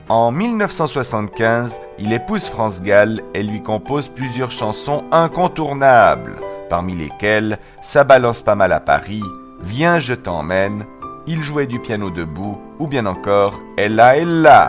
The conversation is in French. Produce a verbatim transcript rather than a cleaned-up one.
En mille neuf cent soixante-quinze, il épouse France Gall et lui compose plusieurs chansons incontournables, parmi lesquelles « Ça balance pas mal à Paris »,« Viens, je t'emmène », Il jouait du piano debout ou bien encore « Ella, Ella ».